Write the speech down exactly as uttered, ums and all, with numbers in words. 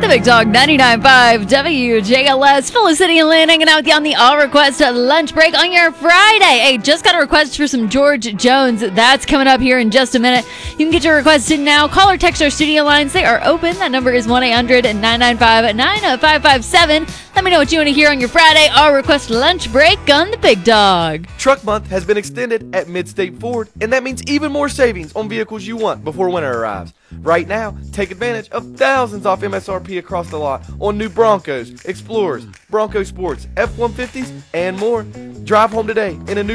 The Big Dog ninety-nine point five W J L S. Felicity and Lynn hanging out with you on the All Request lunch break on your Friday. Hey, just got a request for some George Jones. That's coming up here in just a minute. You can get your request in now. Call or text our studio lines. They are open. That number is one eight hundred nine nine five nine five five seven. Let me know what you want to hear on your Friday All Request lunch break on The Big Dog. Truck Month has been extended at Midstate Ford, and that means even more savings on vehicles you want before winter arrives. Right now, take advantage of thousands off M S R P across the lot on new Broncos, Explorers, Bronco Sports, F one fifties, and more. Drive home today in a new